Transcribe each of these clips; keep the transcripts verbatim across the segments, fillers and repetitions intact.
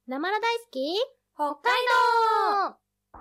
なまら大好き北海道。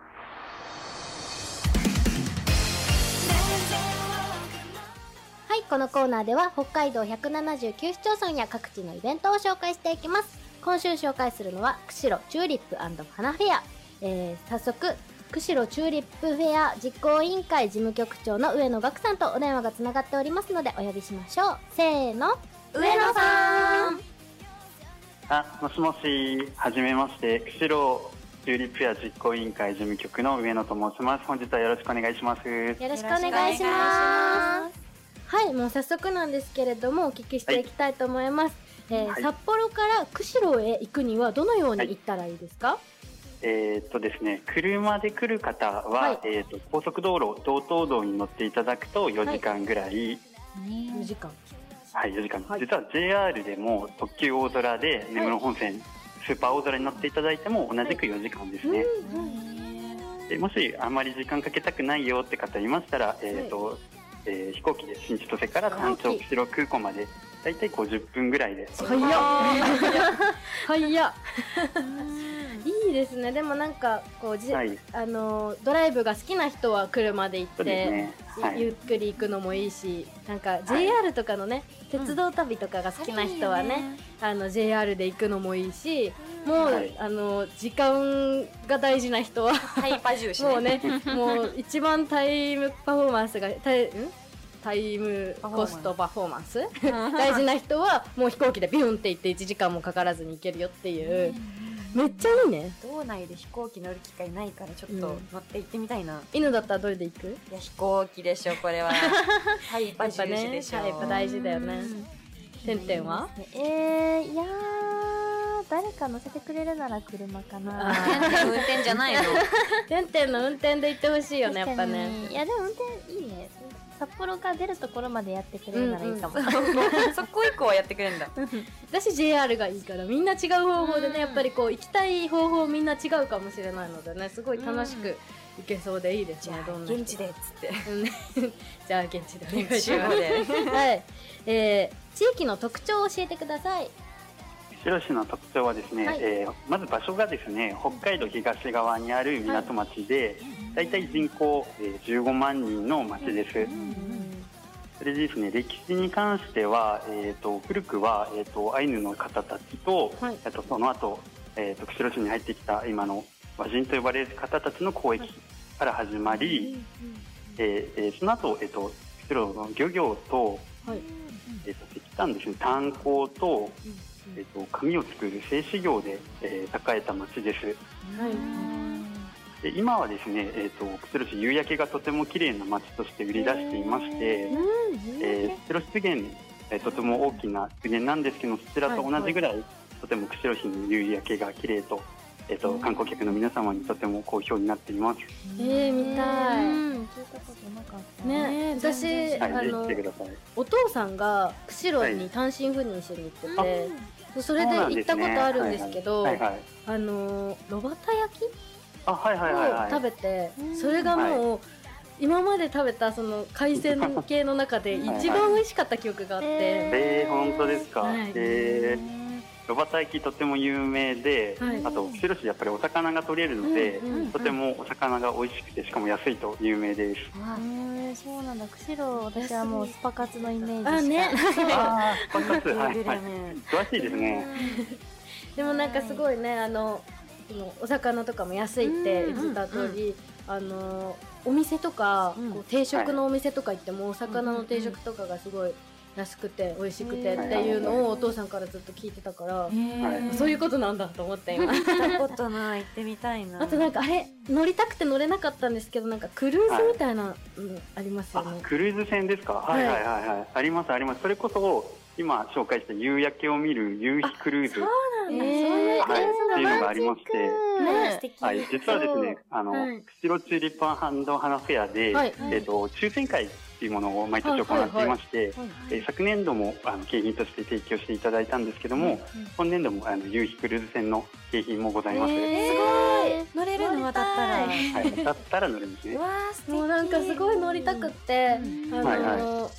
はい、このコーナーでは北海道ひゃくななじゅうきゅう市町村や各地のイベントを紹介していきます。今週紹介するのは釧路チューリップ&花フェア、えー、早速釧路チューリップフェア実行委員会事務局長の上野岳さんとお電話がつながっておりますのでお呼びしましょう。せーの、上野さん。 あ、もしもし、はじめまして、釧路チューリップフェア実行委員会事務局の上野と申します。本日はよろしくお願いします。よろしくお願いします。はい、もう早速なんですけれどもお聞きしていきたいと思います。はい、えーはい、札幌から釧路へ行くにはどのように行ったらいいですか？はい、 えー、っとですね、車で来る方は、はい、えー、っと高速道路道東道に乗っていただくとよじかんぐらい、はい、 よじかんはい、よじかん、はい、実は ジェイアール でも特急大空で根室本線、はい、スーパー大空に乗っていただいても同じくよじかんですね。はい、うん、でもしあんまり時間かけたくないよって方いましたら、えーとはい、えー、飛行機で新千歳から山頂釧路空港までだいたいごじゅっぷんぐらいで。 早っ早っいいですね。でもなんかこうじ、はい、あのドライブが好きな人は車で行って、ね、はい、ゆっくり行くのもいいし、なんか ジェイアール とかのね、はい、鉄道旅とかが好きな人はね、うん、あの ジェイアール で行くのもいいし、もう、はい、あの時間が大事な人はタイパ重視、ね、 もうね、もう一番タイムパフォーマンスがタイ、んタイムコストパフォーマンス大事な人はもう飛行機でビュンって行っていちじかんもかからずに行けるよっていう、めっちゃいいね。 道内で飛行機乗る機会ないからちょっと乗って行ってみたいな。 うん、犬だったらどれで行く？ いや飛行機でしょこれは。タイパ重視でしょ。 タイパ大事だよね。てんてんは？ えー、いやー誰か乗せてくれるなら車かな。 てんてん運転じゃないの？ てんてんの運転で行ってほしいよね、やっぱね。 いやでも運転いいね。札幌から出るところまでやってくれるならいいかも。うんうん、 そこ以降はやってくれるんだ。 私 ジェイアール がいいからみんな違う方法でね、やっぱりこう行きたい方法みんな違うかもしれないのでね、すごい楽しく行けそうでいいですね。どんな現地でっつって。 じゃあ現地でお願いします。はい、えー、地域の特徴を教えてください。 釧路市の特徴はですね、はい、えー、まず場所がですね、北海道東側にある港町で、はい、だいたい人口じゅうごまんにんの町です。それでですね、歴史に関しては、えー、と古くは、えー、とアイヌの方たちと、はい、あとその後、えー、と釧路市に入ってきた今の和人と呼ばれる方たちの交易から始まり、えーえー、その後、えー、と釧路の漁業と、はい、えー、と石炭ですね、炭鉱と、えー、と紙を作る製紙業で、えー、栄えた町です。はい、で今はですね、えー、と釧路市夕焼けがとても綺麗な町として売り出していまして、えー、釧路湿原、えー、とても大きな湿原なんですけど、そちらと同じぐらい、はいはい、とても釧路市の夕焼けが綺麗と、えー、と観光客の皆様にとても好評になっています。 えー、見たい。 聞いたことなかったね。私、はい、あのお父さんが釧路に単身赴任しに行ってて、はい、それで行ったことあるんですけど、あの炉端焼きを食べて、それがもう、はい、今まで食べたその海鮮系の中で一番美味しかった記憶があって。 えー、本当ですか？はい、えー炉端焼きとても有名で、はい、あと釧路市やっぱりお魚が取れるので、うんうんうん、とてもお魚が美味しくてしかも安いと有名です。 あー、そうなんだ。釧路、私はもうスパカツのイメージしか。 あ、ね、 あー、スパカツ、はいはい、詳しいですね。 でもなんかすごいね、あのお魚とかも安いって言ってた通り、うんうん、あのお店とか、うん、こう定食のお店とか行っても、はい、お魚の定食とかがすごい安くて美味しくてっていうのをお父さんからずっと聞いてたから、そういうことなんだと思って今。 行ったことない、行ってみたいな。 あとなんかあれ乗りたくて乗れなかったんですけど、なんかクルーズみたいなのありますよね。 はい、クルーズ船ですか？はいはいはいはい、ありますあります。それこそ今紹介した夕焼けを見る夕日クルーズ、 そうなんだ、そういうはい、っていうのがありまして、 ね、 はい、実はですね、あの、はい、釧路チューリップ&花フェアで、はい、えっと抽選会っていうものを毎年行っていまして、昨年度もあの景品として提供していただいたんですけども、うんうん、今年度もあの夕日クルーズ船の景品もございます。えー、すごい乗れるのだったら、 はい、だったら乗れますね。 わー、もうなんかすごい乗りたくって、うん、あのーはいはい、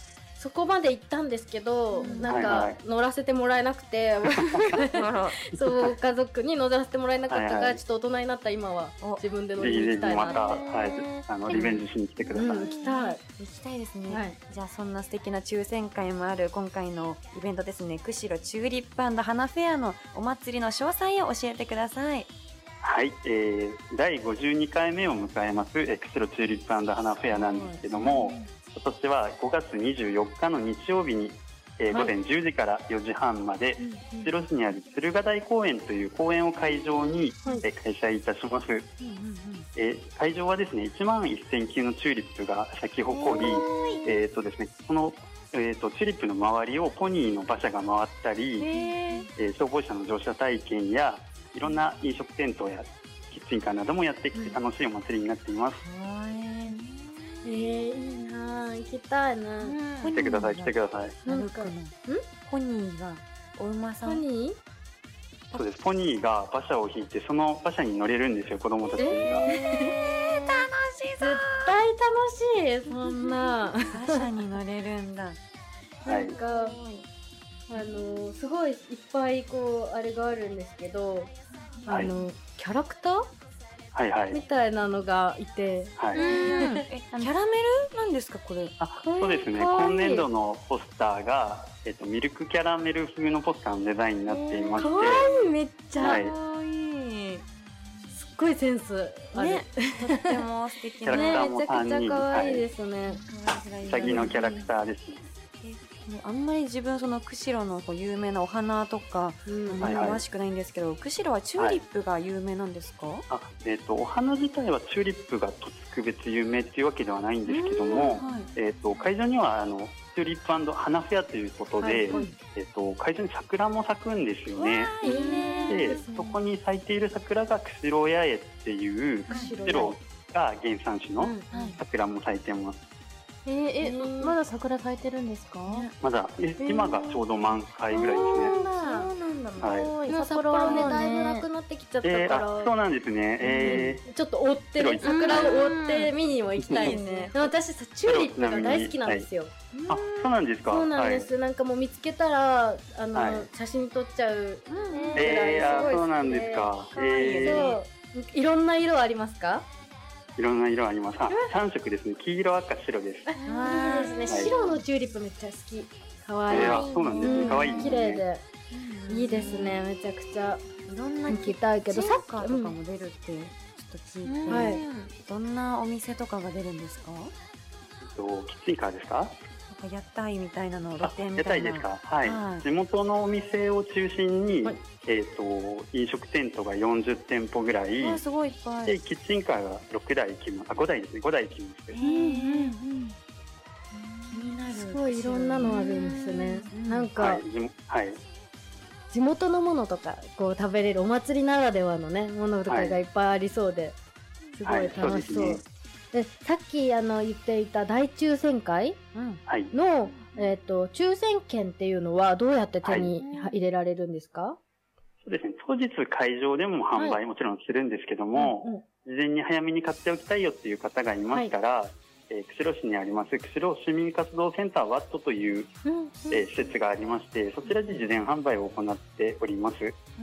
そこまで行ったんですけど、うん、なんか、はいはい、乗らせてもらえなくてそう家族に乗らせてもらえなかったから、はいはい、ちょっと大人になった今は自分で乗りに行きたいなって。また、 はい、あのリベンジしに来てください。うん、 行きたい行きたいですね、はい、じゃあそんな素敵な抽選会もある今回のイベントですね、釧路チューリップ&花フェアのお祭りの詳細を教えてください。 はい、えー、だいごじゅうにかいめを迎えます釧路チューリップ&花フェアなんですけども、今年はごがつにじゅうよっかの日曜日に、えーはい、午前じゅうじからよじはんまで、うん、釧路市にある敦賀台公園という公園を会場に、はい、えー、開催いたします、うんうんうん、えー、会場はですねいちまんせんきゅうのチューリップが咲き誇り、えーとですね、この、えーと、チューリップの周りをポニーの馬車が回ったり、えー、消防車の乗車体験やいろんな飲食店頭やキッチンカーなどもやってきて楽しいお祭りになっています、うんえー、いいなぁ、行きたいな、うん、 来てください来てください。 なんかポニーがお馬さん、 ポニーそうです、ポニーが馬車を引いてその馬車に乗れるんですよ、子供たちが。 えー、楽しそう、 絶対楽しい、そんな馬車に乗れるんだなんか、はい、あのすごいいっぱいこうあれがあるんですけど、あの、はい、キャラクターはいはい、 みたいなのがいて、 はい、 えキャラメルなんですかこれ。 あ、そうですね、今年度のポスターが、えっと、ミルクキャラメル風のポスターのデザインになっていまして、かわいい、めっちゃかわいい、はい、すっごいセンスある、ね、 とっても素敵な、 ね、めちゃくちゃかわいいですね、 はい、うさぎのキャラクターですね。 あんまり自分その釧路のこう有名なお花とか、うん、あんまり詳しくないんですけど、はいはい、釧路はチューリップが有名なんですか？はい、 あ、えーと、お花自体はチューリップが特別有名っていうわけではないんですけども、はい、えーと、会場にはあのチューリップ&花フェアということで、はいはい、えーと、会場に桜も咲くんですよね。で、そこに咲いている桜が釧路八重っていう釧路が原産種の桜も咲いてます。 えー、えー、まだ桜咲いてるんですか？ まだ、えー、今がちょうど満開ぐらいですね。そうなんだ。はい。 札幌はね、だいぶなくなってきちゃったから。 えー、あ、そうなんですね。えー、 ちょっと追ってね、桜を追って見にも行きたいですね。私さ、チューリップが大好きなんですよ。はい、 あ、そうなんですか。 そうなんです。はい、なんかもう見つけたら、あの、はい、写真撮っちゃうぐらいすごい好きで。 えー、そうなんですか。 えー、そう。いろんな色ありますか？ いろんな色あります。あ、三色ですね。黄色、赤、白です。 あ、いいですね。白のチューリップめっちゃ好き。可愛い。 えー、そうなんですね。可愛い。 綺麗で。いいですね。めちゃくちゃ。 いろんな行きたいけど、 サッカーとかも出るってちょっと聞いて、はい、どんなお店とかが出るんですか？ えっと、キッチンカーですか？ なんか屋台みたいなの、露店みたいな。屋台ですか？はい。はい、地元のお店を中心に、はい、えっと飲食店舗がよんじゅってんぽぐらい。 あ、すごいいっぱい。 で、キッチンカーがろくだい行きます。あ、ごだいですね。ごだい行きます。 うんうんうん。気になる。すごいいろんなのあるんですね。なんか、はい、はい、地元のものとかこう食べれるお祭りならではのねものとかがいっぱいありそうで、すごい楽しそう。はい、で、さっきあの言っていた大抽選会の、はい、えっと抽選券っていうのはどうやって手に入れられるんですか？はい、 そうですね。当日会場でも販売もちろんするんですけども、はい、うんうん、事前に早めに買っておきたいよっていう方がいましたら、はい、えー、釧路市にあります釧路市民活動センターワットという、うんうん、えー、施設がありまして、そちらで事前販売を行っております。うん、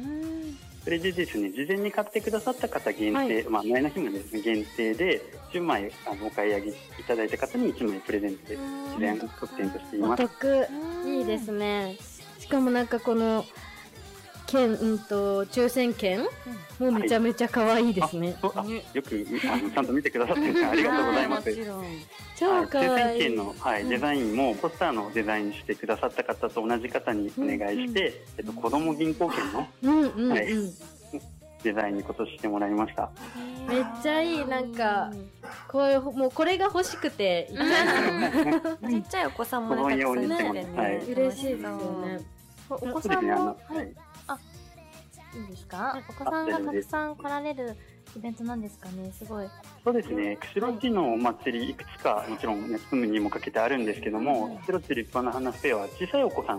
それでですね、事前に買ってくださった方限定、はい、まあ前の日もですね限定でじゅうまいあのお買い上げいただいた方にいちまいプレゼントで事前特典としています。 お得、いいですね。しかもなんかこの券、うんと抽選券もうめちゃめちゃ可愛いですね。 はい、よくあのちゃんと見てくださってありがとうございます。 超可愛い。 抽選券の、はい、デザインもポスターのデザインしてくださった方と同じ方にお願いして、うんうん、えっと子ども銀行券の、うんうんうん、はい、デザインに今年してもらいました。 めっちゃいい。なんかこういうもうこれが欲しくてちっちゃいお子さんもなんかたくさんね、 はい、嬉しいですよね。 お子さんも、はい、あ、いいですか？お子さんがたくさん来られるイベントなんですかね。すごい。 そうですね。釧路市のお祭りいくつかもちろんね、住むにもかけてあるんですけども、釧路市立派な花フェアは小さいお子さん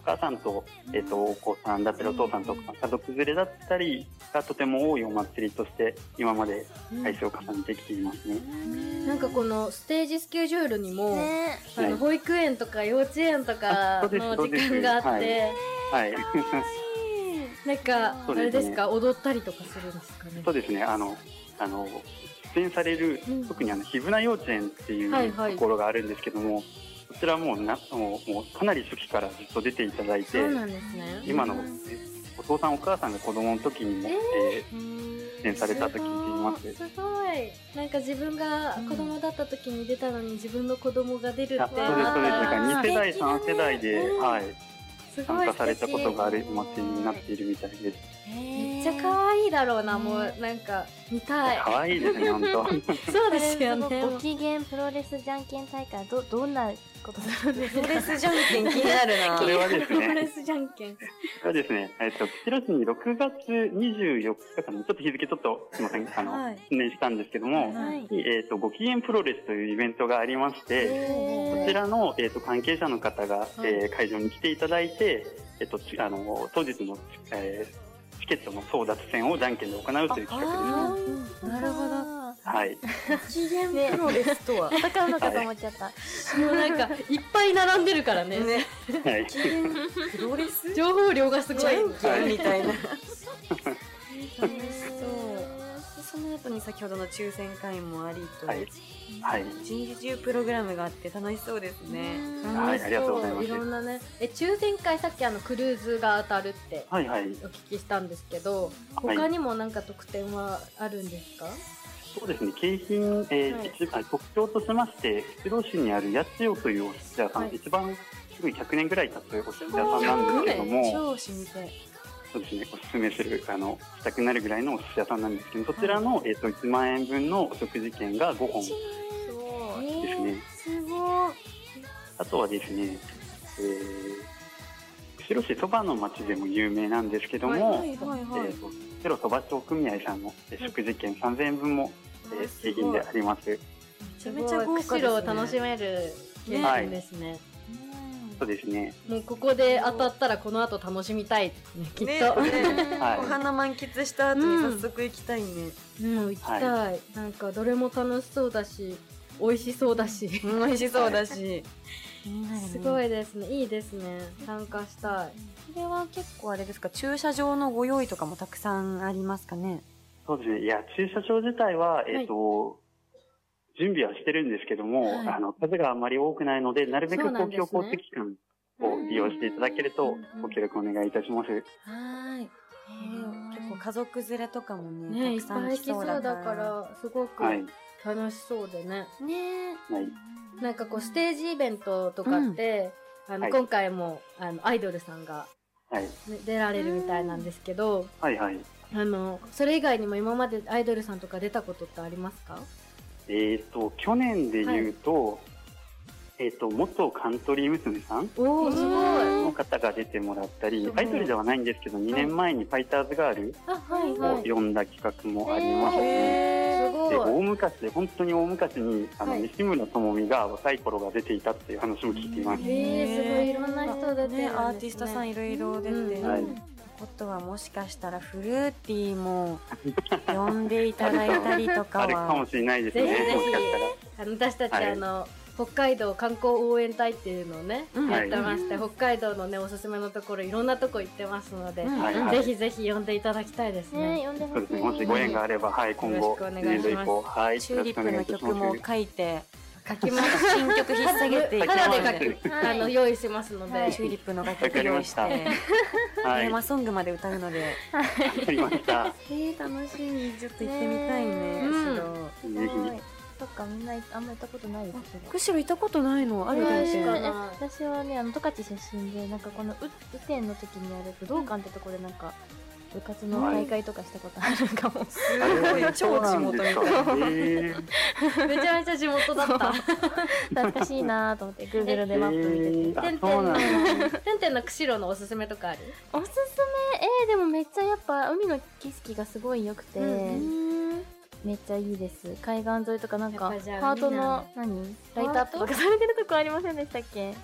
お母さんと、えー、とお子さんだったりお父さんとか家族連れだったりがとても多いお祭りとして今まで回数を重ねてきていますね。 なんかこのステージスケジュールにも、 ね、 あの保育園とか幼稚園とかの時間があって、 はい、 なんかあれですか、踊ったりとかするんですかね。 そうですね、あのあの出演される、うん、特にあのひぶな幼稚園っていうところがあるんですけども、はいはい、こちらもうなもうもうかなり初期からずっと出ていただいて、 そうなんですね、 今のお父さんお母さんが子供の時にも、えーえー、出演されたと聞いています。 すごい、なんか自分が子供だった時に出たのに自分の子供が出るって、うん、 そうですそうです、なんかに世代さん世代で、うん、はい、参加されたことがあるお祭りになっているみたいです。 めっちゃ可愛いだろうな、もうなんか見たい。 可愛いですね、本当。 そうですよね。 ご機嫌プロレスじゃんけん大会、どどんなことするんですか。 プロレスじゃんけん気になるな。 それはですね、 プロレスじゃんけん。 これはですね、えっと釧路市にろくがつにじゅうよっかかな、ちょっと日付ちょっとすみません、あの、はい、記念したんですけども、はい、えっとご機嫌プロレスというイベントがありまして、こちらのえっと関係者の方が、えー、会場に来ていただいて、えっとあの当日の、えーチケットの争奪戦をじゃんけんで行うという企画ですね。 なるほど。 はい。 ご機嫌プロレスとは戦うのかと思っちゃった。はい、もうなんかいっぱい並んでるからね。ね。 はい。 プロレス？ 情報量がすごい。 じゃんけんみたいな。 楽しそう。 その後に先ほどの抽選会もありと、 はいはい、 一日中プログラムがあって楽しそうですね。 はい、ありがとうございます。 いろんなね、え抽選会さっきあのクルーズが当たるってお聞きしたんですけど、はいはい、他にもなんか特典はあるんですか？ そうですね、景品、えーはい、一番特徴としまして釧路市にある八千代というお寿司屋さん、はい、一番すごいひゃくねんぐらい経つお寿司屋さんなんですけども、 超老舗。 そうですね、おすすめするあのしたくなるぐらいのお寿司屋さんなんですけど、そちらの、はい、えー、といちまんえんぶんのお食事券がごほんですね。 すごい。 あとはですね、えー、釧路市そばの町でも有名なんですけども、釧路そば町組合さんの食事券さんぜんえんぶんも、えー、景品であります。めちゃめちゃ豪華ですね。釧路を楽しめる景品ですね。はい、 そうですね。 もうここで当たったらこの後楽しみたいですね、きっと。ねはい、お花満喫した後に早速行きたいね。 うん、うん、行きたい、はい。なんかどれも楽しそうだし、美味しそうだし、 美味しそうだし。 すごいですね、いいですね。参加したい。 これは結構あれですか、駐車場のご用意とかもたくさんありますかね。 そうですね。いや、駐車場自体はえっと。はい、準備はしてるんですけども、はい、あの数があまり多くないので、なるべく公共交通機関を利用していただけるとご協力お願いいたします。 はい。えー、結構家族連れとかもね、 ね、たくさん来そうだからすごく楽しそうでね。 はい、ね。 はい。 なんかこうステージイベントとかって、うん、あの、はい、今回もあのアイドルさんが、ね、はい、出られるみたいなんですけど、 はいはい。 あのそれ以外にも今までアイドルさんとか出たことってありますか？ えーと、去年で言うと、はい、えーと、元カントリー娘さんの方が出てもらったり、アイドルではないんですけど、にねんまえにファイターズガールを呼んだ企画もありましたね。で、大昔で、本当に大昔に、あの、はい、西村智美が若い頃が出ていたっていう話も聞いています。 えー、すごいいろんな人出てるんですね。 アーティストさんいろいろ出て、うん、はい、ことはもしかしたらフルーティーも呼んでいただいたりとかはあるかもしれないですね。 ぜひぜひあの私たち、はい、あの北海道観光応援隊っていうのをね、うん、やってまして、はい、北海道のねおすすめのところいろんなとこ行ってますので、はい、ぜひぜひ呼んでいただきたいですね。 ね、呼んでほしい。 そうですね、もしご縁があれば、はい、今後年度以降、はい、 チューリップの曲も書いて。書きます。新曲引っ提げていきますので、あの用意しますので、 はい、チューリップの楽曲用意して、テーマソングまで歌うので、 わかりました。 えー、楽しみ、ちょっと行ってみたいね。釧路。 そっか、みんなあんま行ったことないですけど。 釧路行ったことないのあるかもしれない。 私はね、あの十勝出身で、なんかこの雨天の時にある武道館ってところでなんか。部活の大会とかしたことあるかも。 すごい超地元みたいな。 めちゃめちゃ地元だった。 懐かしいなと思って Google でマップ見てて。 てんてんのてんてんの釧路のおすすめとかある？ おすすめ、えー、でもめっちゃやっぱ海の景色がすごい良くて、めっちゃいいです。海岸沿いとかなんかハートの何ライトアップとかされてるとこありませんでしたっけ？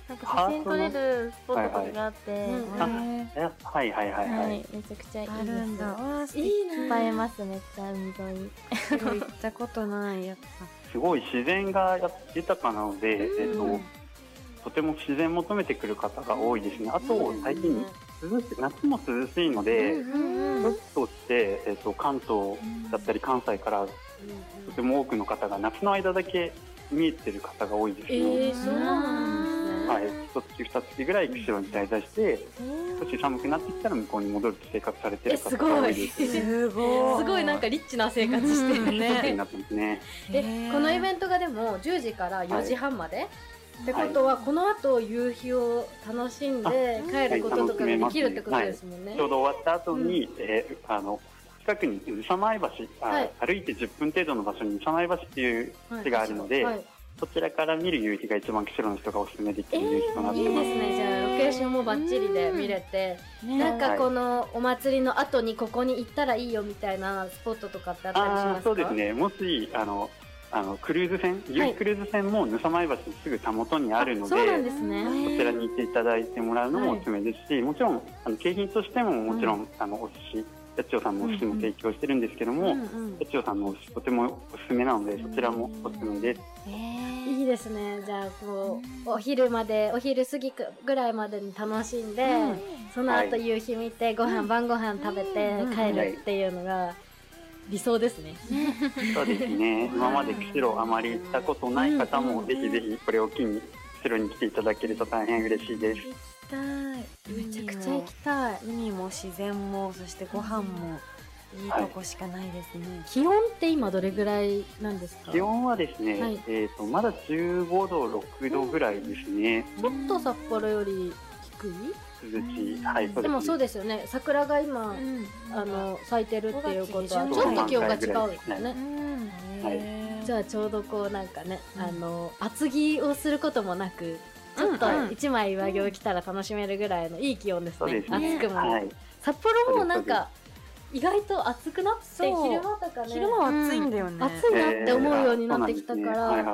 なんか写真撮れるスポットとかがあって、 はいはいはいはい。 めちゃくちゃいいです。 あるんだ。わいいね。 映えますめっちゃ海沿い。 行ったことないやっぱ。 すごい自然が豊かなので、えっととても自然求めてくる方が多いですね。あと最近涼し夏も涼しいので、ちょっとしてえっと関東だったり関西からとても多くの方が夏の間だけ見えてる方が多いですね。 えー、そうなんですね。 はい、一月二月ぐらい釧路に滞在して、少し寒くなってきたら向こうに戻ると生活されてる方が多いです。 すごい、すごいなんかリッチな生活してるね。 になってますね。 で、このイベントがでもじゅうじからよじはんまで、はい、ってことはこの後夕日を楽しんで帰ることとかができるってことですもんね。 はい、ちょうど終わった後に、うん、えー、あの近くに宇佐前橋、はい、歩いてじゅっぷん程度の場所に宇佐前橋っていう地があるので、はいはい、そちらから見る夕日が一番釧路の人がおすすめできる夕日となってます。 えー、いいですね。じゃあロケーションもバッチリで見れて、ね、なんかこのお祭りの後にここに行ったらいいよみたいなスポットとかってあったりしますか？ そうですね。もしあのあのクルーズ船、夕日クルーズ船も宇佐前橋すぐたもとにあるので、 そうなんですね。 そちらに行っていただいてもらうのもおすすめですし、はい、もちろんあの景品としてももちろん、うん、あのお寿司八千代さんのお寿司も提供してるんですけども、八千代さんのお寿司とてもおすすめなので、そちらもおすすめです。 えー、いいですね。じゃあこうお昼までお昼過ぎぐらいまでに楽しんで、うん、その後夕日見てご飯、はい、晩ご飯食べて帰るっていうのが理想ですね。 そうですね。今まで釧路あまり行ったことない方もぜひぜひこれを機に釧路に来ていただけると大変嬉しいです。 めちゃくちゃ行きたい。 海も自然もそしてご飯もいいとこしかないですね。はい、 気温って今どれぐらいなんですか？ 気温はですね、はい、えっとまだじゅうごどろくどぐらいですね。 ちょっと札幌より低い？ 涼しい。はい。 でもそうですよね。桜が今、うん、あの咲いてるっていうことはちょっと気温が違うんですよね。はい。じゃあちょうどこうなんかね、うん、あの厚着をすることもなく。ちょっと一枚上着を着たら楽しめるぐらいのいい気温ですね。暑くも、はい、札幌もなんか意外と暑くなって昼間とかね、 昼間は暑いんだよね。 暑いなって思うようになってきたから、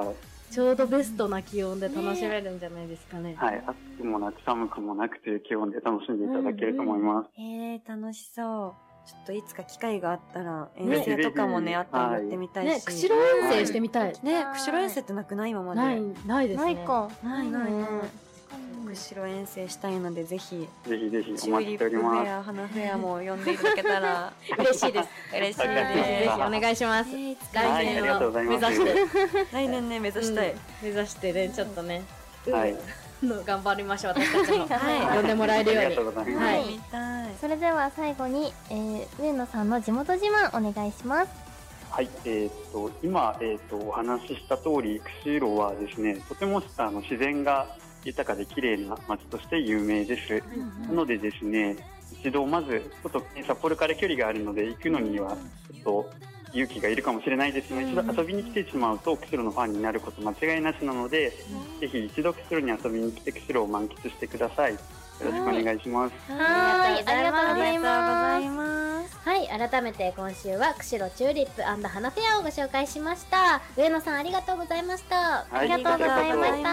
ちょうどベストな気温で楽しめるんじゃないですかね。 はい、暑くもなく寒くもなくという気温で楽しんでいただけると思います。 へえ、楽しそう。ちょっといつか機会があったら遠征とかもねあったらやってみたいし、ね、 釧路遠征してみたいね。釧路遠征ってなくない今まで？ ないないですね。 ないか。 ないないね。釧路遠征したいのでぜひぜひぜひチューリップフェア花フェアも呼んでいただけたら嬉しいです。 嬉しいです。ぜひお願いします。来年は目指して来年ね目指したい。 目指してねちょっとね。 はい。 の頑張りましょう。私たちも、はい、呼んでもらえるように。 はい。それでは最後に、えー、上野さんの地元自慢お願いします。 はい。えっ、ー、と今えっ、ー、とお話しした通り釧路はですね、とてもあの自然が豊かで綺麗な街として有名です。うんうん、なのでですね、一度まずちょっと札幌から距離があるので行くのにはちょっと勇気がいるかもしれないですが、一度遊びに来てしまうと釧路のファンになること間違いなしなので、うん、ぜひ一度釧路に遊びに来て釧路を満喫してください。よろしくお願いします。 はい、ありがとうございます。 はい、改めて今週は釧路チューリップ&花フェアをご紹介しました。上野さんありがとうございました。 はい、 ありがとうございました。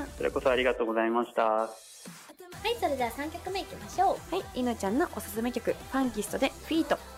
こちらこそありがとうございました。はい、それではさんきょくめいきましょう。はい、いのちゃんのおすすめ曲ファンキストでフィート。